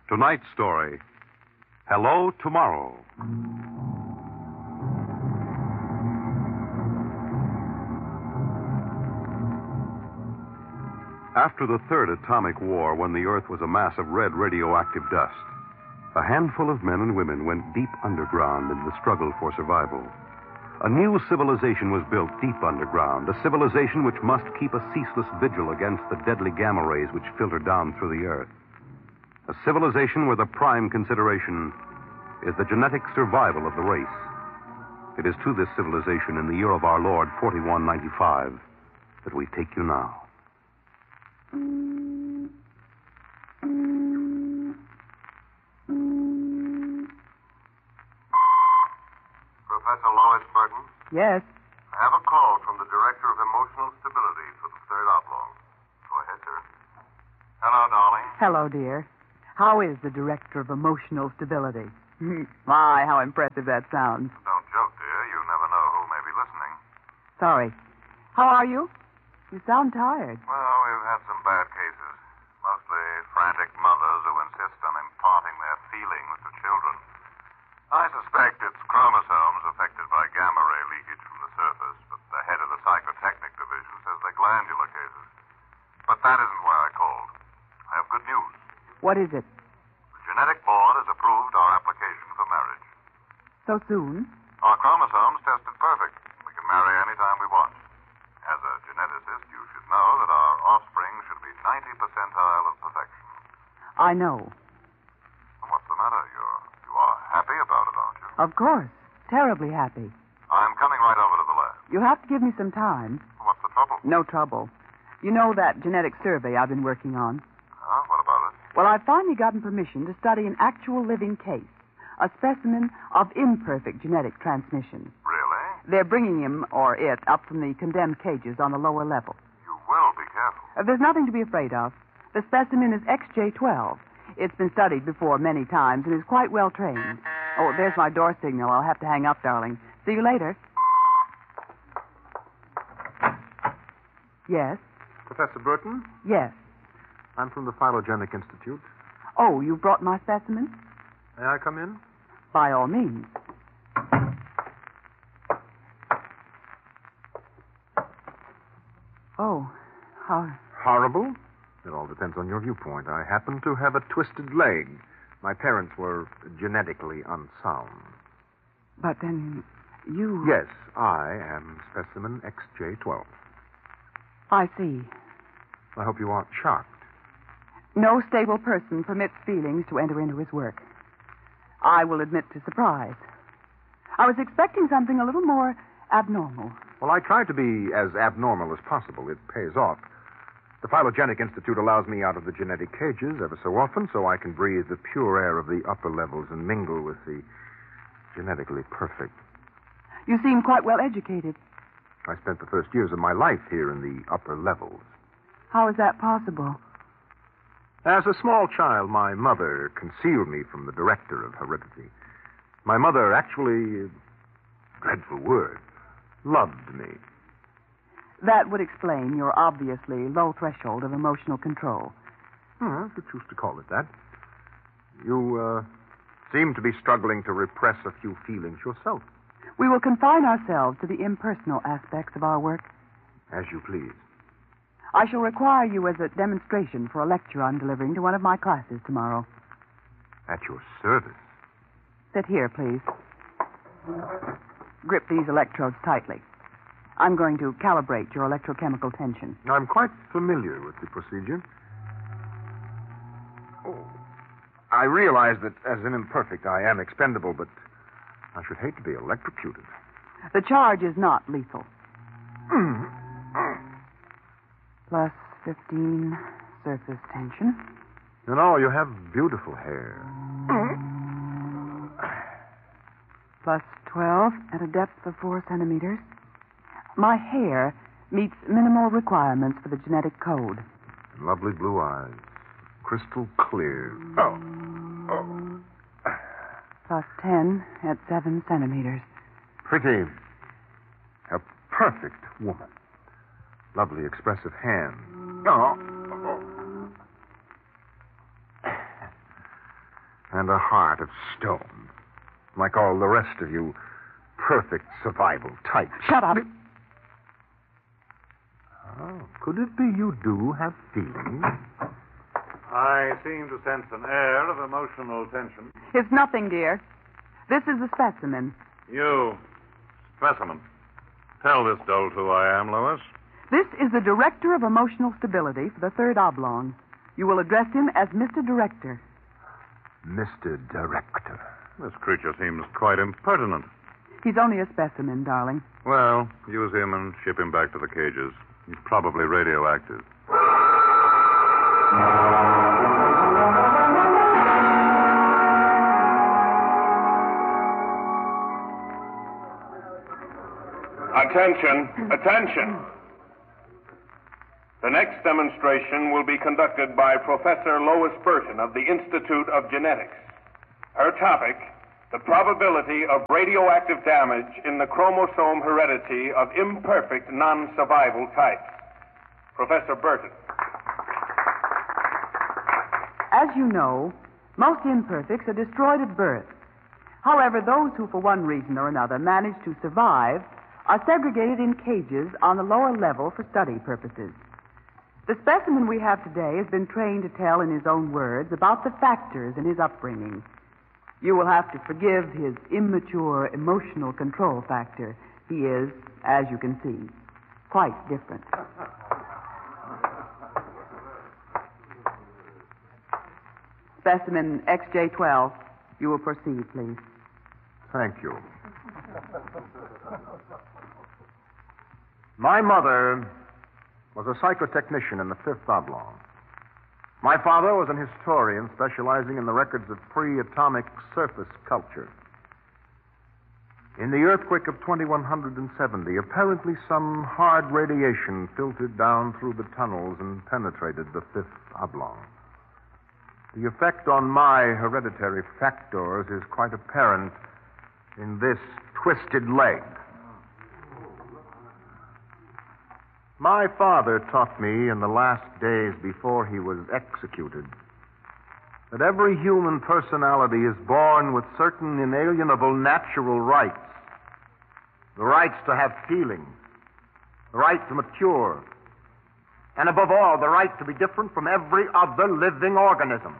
Tonight's story, Hello, Tomorrow. After the third atomic war, when the Earth was a mass of red radioactive dust, a handful of men and women went deep underground in the struggle for survival. A new civilization was built deep underground, a civilization which must keep a ceaseless vigil against the deadly gamma rays which filter down through the Earth. A civilization where the prime consideration is the genetic survival of the race. It is to this civilization in the year of our Lord, 4195, that we take you now. Professor Lois Burton? Yes. I have a call from the Director of Emotional Stability for the Third Oblong. Go ahead, sir. Hello, darling. Hello, dear. How is the Director of Emotional Stability? My, how impressive that sounds. Don't joke, dear. You never know who may be listening. Sorry. How are you? You sound tired. Well, we've had some bad cases. Mostly frantic mothers who insist on imparting their feelings to children. I suspect it's chromosomes affected by gamma ray leakage from the surface, but the head of the psychotechnic division says they're glandular cases. But that isn't why I called. I have good news. What is it? The genetic board has approved our application for marriage. So soon? Our chromosomes tested perfect. We can marry any time we want. As a geneticist, you should know that our offspring should be 90 percentile of perfection. I know. What's the matter? You are happy about it, aren't you? Of course. Terribly happy. I'm coming right over to the lab. You have to give me some time. What's the trouble? No trouble. You know that genetic survey I've been working on? Huh? What about it? Well, I've finally gotten permission to study an actual living case, a specimen of imperfect genetic transmission. Really? They're bringing him, or it, up from the condemned cages on the lower level. You will be careful. There's nothing to be afraid of. The specimen is XJ12. It's been studied before many times and is quite well trained. Oh, there's my door signal. I'll have to hang up, darling. See you later. Yes? Professor Burton? Yes. I'm from the Phylogenic Institute. Oh, you brought my specimen? May I come in? By all means. Oh, how... Horrible? It all depends on your viewpoint. I happen to have a twisted leg. My parents were genetically unsound. But then you... Yes, I am specimen XJ12. I see. I hope you aren't shocked. No stable person permits feelings to enter into his work. I will admit to surprise. I was expecting something a little more abnormal. Well, I try to be as abnormal as possible. It pays off. The Phylogenic Institute allows me out of the genetic cages ever so often so I can breathe the pure air of the upper levels and mingle with the genetically perfect. You seem quite well educated. I spent the first years of my life here in the upper levels. How is that possible? As a small child, my mother concealed me from the director of heredity. My mother actually, dreadful word, loved me. That would explain your obviously low threshold of emotional control. If you choose to call it that. You seem to be struggling to repress a few feelings yourself. We will confine ourselves to the impersonal aspects of our work. As you please. I shall require you as a demonstration for a lecture I'm delivering to one of my classes tomorrow. At your service. Sit here, please. Grip these electrodes tightly. I'm going to calibrate your electrochemical tension. I'm quite familiar with the procedure. Oh, I realize that as an imperfect I am expendable, but I should hate to be electrocuted. The charge is not lethal. Plus 15 surface tension. You know, you have beautiful hair. Plus 12 at a depth of 4 centimeters. My hair meets minimal requirements for the genetic code. And lovely blue eyes. Crystal clear. Plus 10 at 7 centimeters. Pretty. A perfect woman. Lovely expressive hands. and a heart of stone. Like all the rest of you perfect survival types. Shut up. Oh, could it be you do have feelings? I seem to sense an air of emotional tension. It's nothing, dear. This is a specimen. You, specimen. Tell this dolt who I am, Lois. This is the Director of Emotional Stability for the Third Oblong. You will address him as Mr. Director. Mr. Director. This creature seems quite impertinent. He's only a specimen, darling. Well, use him and ship him back to the cages. He's probably radioactive. Attention. The next demonstration will be conducted by Professor Lois Burton of the Institute of Genetics. Her topic, the probability of radioactive damage in the chromosome heredity of imperfect non-survival types. Professor Burton. As you know, most imperfects are destroyed at birth. However, those who, for one reason or another, manage to survive are segregated in cages on the lower level for study purposes. The specimen we have today has been trained to tell in his own words about the factors in his upbringing. You will have to forgive his immature emotional control factor. He is, as you can see, quite different. Specimen XJ12. You will proceed, please. Thank you. My mother was a psychotechnician in the Fifth Oblong. My father was an historian specializing in the records of pre-atomic surface culture. In the earthquake of 2170, apparently some hard radiation filtered down through the tunnels and penetrated the Fifth Oblong. The effect on my hereditary factors is quite apparent in this twisted leg. My father taught me in the last days before he was executed that every human personality is born with certain inalienable natural rights. The rights to have feelings, the right to mature, and above all, the right to be different from every other living organism.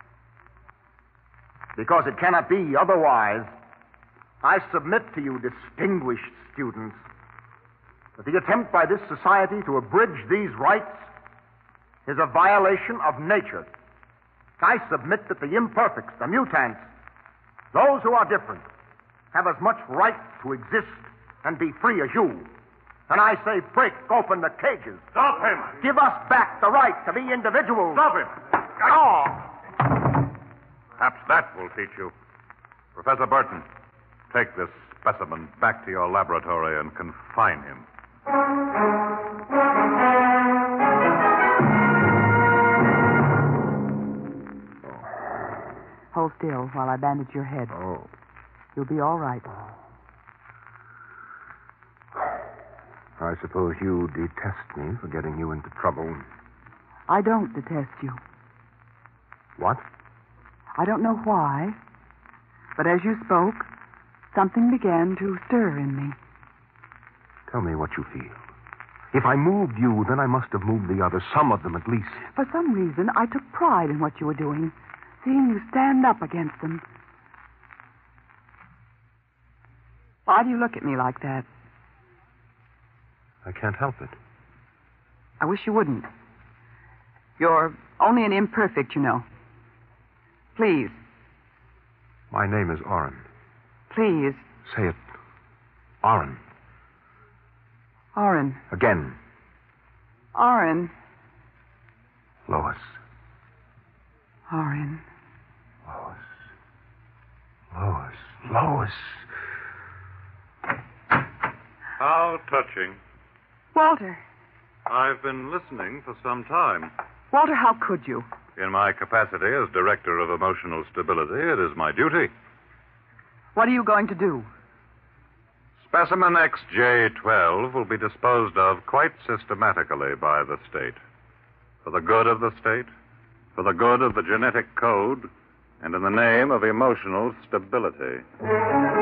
Because it cannot be otherwise, I submit to you, distinguished students, that the attempt by this society to abridge these rights is a violation of nature. I submit that the imperfects, the mutants, those who are different, have as much right to exist and be free as you. And I say, break open the cages. Stop him! Give us back the right to be individuals. Stop him! Oh! Perhaps that will teach you. Professor Burton, take this specimen back to your laboratory and confine him. Hold still while I bandage your head. Oh. You'll be all right. I suppose you detest me for getting you into trouble. I don't detest you. What? I don't know why, but as you spoke, something began to stir in me. Tell me what you feel. If I moved you, then I must have moved the others, some of them at least. For some reason, I took pride in what you were doing, seeing you stand up against them. Why do you look at me like that? I can't help it. I wish you wouldn't. You're only an imperfect, you know. Please. My name is Oren. Please. Say it. Oren. Oren. Again. Oren. Lois. Oren. Lois. Lois. Lois. How touching. Walter. I've been listening for some time. Walter, how could you? In my capacity as Director of Emotional Stability, it is my duty. What are you going to do? Specimen XJ12 will be disposed of quite systematically by the state. For the good of the state, for the good of the genetic code, and in the name of emotional stability.